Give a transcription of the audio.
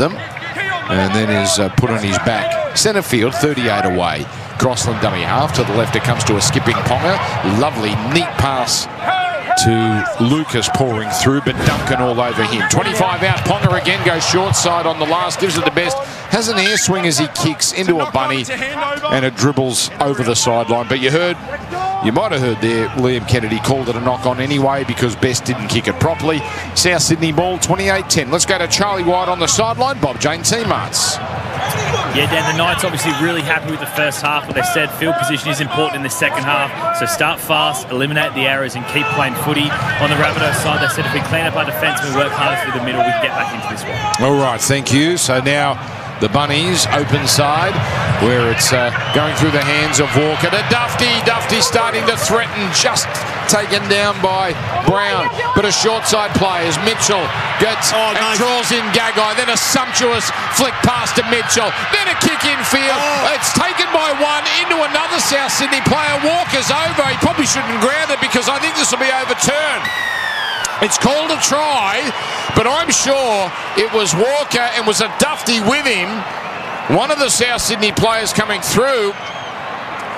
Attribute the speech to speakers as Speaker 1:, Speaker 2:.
Speaker 1: them, and then is put on his back. Centre field, 38 away. Crossland dummy half. To the left it comes to a skipping Ponga. Lovely, neat pass to Lucas pouring through, but Duncan all over him. 25 out, Ponga again goes short side on the last, gives it the best. Has an air swing as he kicks into a bunny, and it dribbles over the sideline. But you might have heard there, Liam Kennedy called it a knock-on anyway because Best didn't kick it properly. South Sydney ball, 28-10. Let's go to Charlie White on the sideline. Bob Jane Teamarts.
Speaker 2: Yeah, Dan, the Knights obviously really happy with the first half, but they said field position is important in the second half. So start fast, eliminate the errors, and keep playing footy. On the Rabbitohs side, they said if we clean up our defence and we work harder through the middle, we can get back into this one.
Speaker 1: All right, thank you. So now the Bunnies, open side, where it's going through the hands of Walker to Dufty. Dufty starting to threaten, just taken down by Brown. But a short side play as Mitchell gets and draws in Gagai. Then a sumptuous flick pass to Mitchell. Then a kick in field. It's taken by one into another South Sydney player. Walker's over. He probably shouldn't ground it because I think this will be overturned. It's called a try, but I'm sure it was Walker and was a Dufty with him. One of the South Sydney players coming through